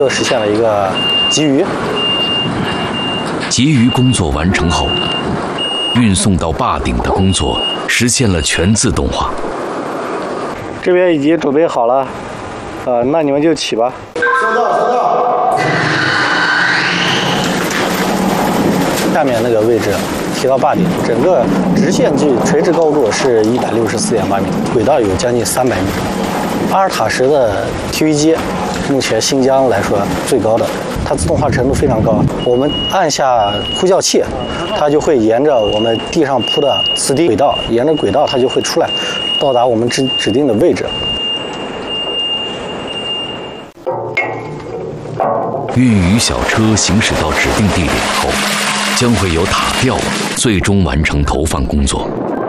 又实现了一个集鱼。 集鱼工作完成后，运送到坝顶的工作实现了全自动化。 这边已经准备好了，那你们就起吧。 收到。 下面那个位置提到坝顶，整个直线距垂直高度是164.8米，轨道有将近300米。阿尔塔什的 TV 机，目前新疆来说最高的，它自动化程度非常高。我们按下呼叫器，它就会沿着我们地上铺的磁滴轨道，沿着轨道它就会出来，到达我们指定的位置。 运鱼小车行驶到指定地点后，将会由塔吊最终完成投放工作。